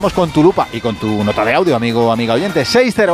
Vamos con tu lupa y con tu nota de audio, amigo o amiga oyente,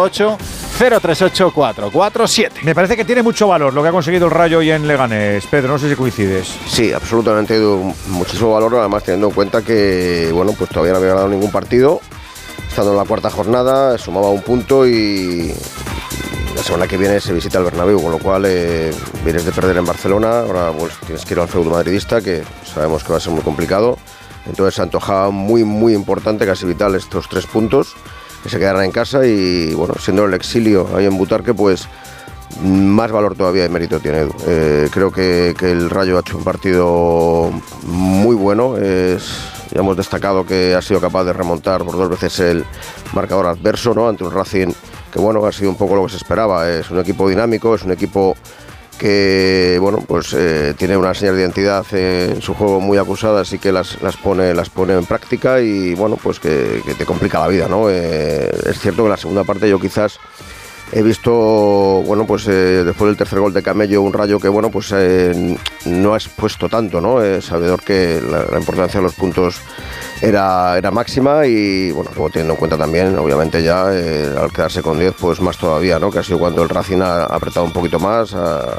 608-038-447. Me parece que tiene mucho valor lo que ha conseguido el Rayo hoy en Leganés. Pedro, no sé si coincides. Sí, absolutamente muchísimo valor, además teniendo en cuenta que, bueno, pues todavía no había ganado ningún partido, estando en la cuarta jornada, sumaba un punto y la semana que viene se visita el Bernabéu, con lo cual vienes de perder en Barcelona, ahora pues tienes que ir al feudo madridista, que sabemos que va a ser muy complicado. Entonces se antojaba muy, muy importante, casi vital, estos 3 puntos, que se quedaran en casa y, bueno, siendo el exilio ahí en Butarque, pues más valor todavía de mérito tiene Edu. Creo que el Rayo ha hecho un partido muy bueno. Ya hemos destacado que ha sido capaz de remontar por 2 veces el marcador adverso, ¿no?, ante un Racing que, bueno, ha sido un poco lo que se esperaba. Es un equipo dinámico, es un equipo que, bueno, pues tiene una señal de identidad en su juego muy acusada, así que las pone en práctica y, bueno, pues que te complica la vida, ¿no? Es cierto que en la segunda parte yo quizás he visto, bueno, pues después del tercer gol de Camello, un Rayo que, bueno, pues no ha expuesto tanto, ¿no? Sabedor que la importancia de los puntos era máxima y, bueno, luego teniendo en cuenta también, obviamente ya al quedarse con 10, pues más todavía, ¿no?, que ha sido cuando el Racing ha apretado un poquito más,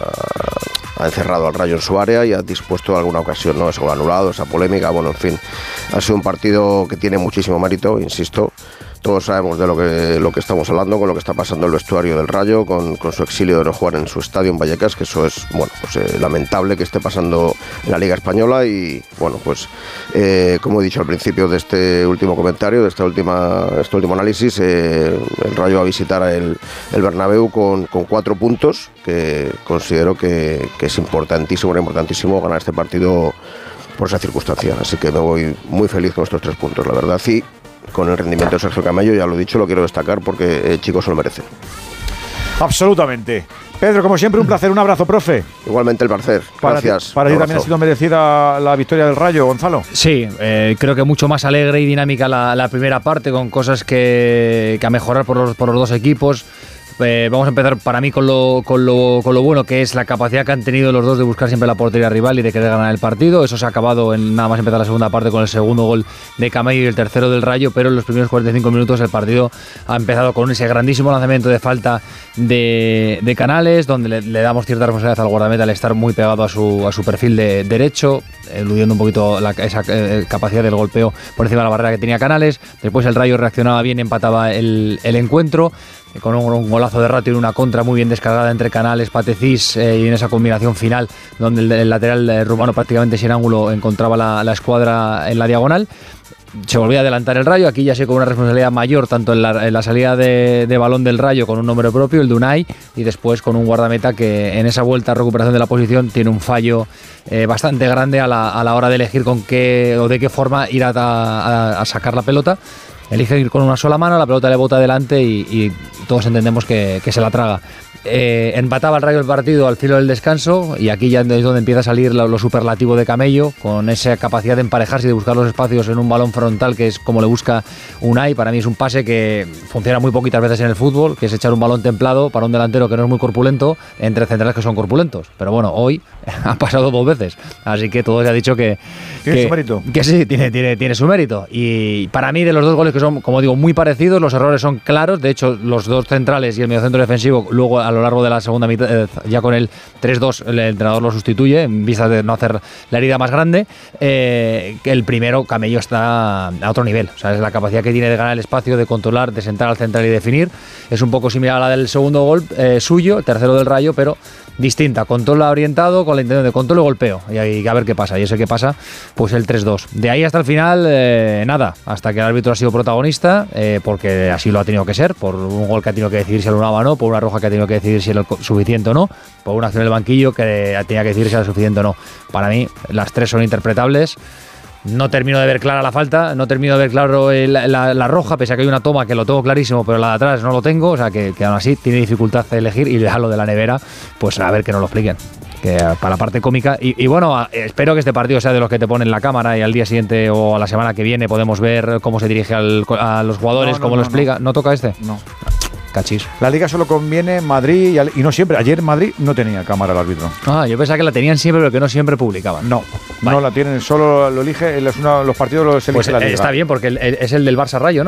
ha encerrado al Rayo en su área y ha dispuesto alguna ocasión, ¿no?, ese gol anulado, esa polémica. Bueno, en fin, ha sido un partido que tiene muchísimo mérito, insisto. Todos sabemos de lo que estamos hablando, con lo que está pasando el vestuario del Rayo, con su exilio de no jugar en su estadio en Vallecas, que eso es, bueno, pues lamentable que esté pasando en la Liga Española y, bueno, pues como he dicho al principio de este último comentario, de este último análisis, el Rayo va a visitar el Bernabéu con 4 puntos, que considero que es importantísimo ganar este partido por esa circunstancia, así que me voy muy feliz con estos 3 puntos, la verdad. Y con el rendimiento de Sergio Camello, ya lo he dicho, lo quiero destacar porque el chico se lo merece. Absolutamente. Pedro, como siempre, un placer, un abrazo, profe. Igualmente el placer, gracias. Para ti también ha sido merecida la victoria del Rayo, Gonzalo. Sí, creo que mucho más alegre y dinámica la primera parte, con cosas que a mejorar por los 2 equipos. Vamos a empezar para mí con lo bueno, que es la capacidad que han tenido los dos de buscar siempre la portería rival y de querer ganar el partido. Eso se ha acabado en nada más empezar la segunda parte con el segundo gol de Camello y el tercero del Rayo, pero en los primeros 45 minutos el partido ha empezado con ese grandísimo lanzamiento de falta de Canales, donde le damos cierta responsabilidad al guardameta al estar muy pegado a su perfil de derecho, eludiendo un poquito esa capacidad del golpeo por encima de la barrera que tenía Canales. Después el Rayo reaccionaba bien, empataba el encuentro con un golazo de Ratio en una contra muy bien descargada entre Canales, Patecís y en esa combinación final donde el lateral rumano prácticamente sin ángulo encontraba la escuadra en la diagonal. Se volvía a adelantar el Rayo, aquí ya sé con una responsabilidad mayor tanto en la salida de balón del Rayo con un nombre propio, el de Unai, y después con un guardameta que en esa vuelta a recuperación de la posición tiene un fallo bastante grande a la hora de elegir con qué o de qué forma ir a sacar la pelota. Elige ir con una sola mano, la pelota le bota adelante y todos entendemos que se la traga. Empataba el Rayo el partido al filo del descanso y aquí ya es donde empieza a salir lo superlativo de Camello, con esa capacidad de emparejarse y de buscar los espacios en un balón frontal, que es como le busca Unai. Para mí es un pase que funciona muy poquitas veces en el fútbol, que es echar un balón templado para un delantero que no es muy corpulento entre centrales que son corpulentos. Pero bueno, hoy ha pasado 2 veces, así que todo se ha dicho que tiene su mérito. Que sí, tiene su mérito. Y para mí, de los 2 goles que son, como digo, muy parecidos, los errores son claros. De hecho, los 2 centrales y el mediocentro defensivo, luego a lo largo de la segunda mitad, ya con el 3-2, el entrenador lo sustituye en vista de no hacer la herida más grande. El primero, Camello está a otro nivel. O sea, es la capacidad que tiene de ganar el espacio, de controlar, de sentar al central y definir. Es un poco similar a la del segundo gol suyo, el tercero del Rayo, pero distinta. Controla orientado con la intención de control y golpeo. Y a ver qué pasa. Y ese que pasa, pues el 3-2. De ahí hasta el final, nada. Hasta que el árbitro ha sido protagonista, porque así lo ha tenido que ser, por un gol que ha tenido que decidir si lo anulaba o no, por una roja que ha tenido que decidir si era suficiente o no, por una acción del banquillo que tenía que decidir si era suficiente o no. Para mí, las 3 son interpretables. No termino de ver clara la falta, no termino de ver claro la roja, pese a que hay una toma que lo tengo clarísimo, pero la de atrás no lo tengo, o sea que aún así tiene dificultad de elegir, y dejarlo de la nevera, pues a ver que nos lo expliquen. Que para la parte cómica, y bueno, espero que este partido sea de los que te ponen la cámara y al día siguiente o a la semana que viene podemos ver cómo se dirige a los jugadores, cómo lo explica. ¿No toca este? No. Cachis. La Liga solo conviene Madrid y no siempre. Ayer Madrid no tenía cámara el árbitro. Yo pensaba que la tenían siempre, pero que no siempre publicaban. No, vale. no la tienen, solo lo elige, los partidos los elige Pues la Liga. Está bien, porque es el del Barça Rayo, ¿no?